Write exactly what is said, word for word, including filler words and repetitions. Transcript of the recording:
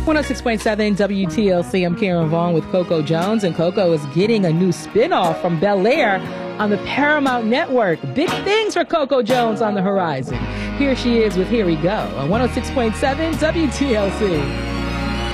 one oh six point seven W T L C. I'm Karen Vaughn with Coco Jones, and Coco is getting a new spinoff from Bel-Air on the Paramount Network. Big things for Coco Jones on the horizon. Here she is with Here We Go on one oh six point seven W T L C.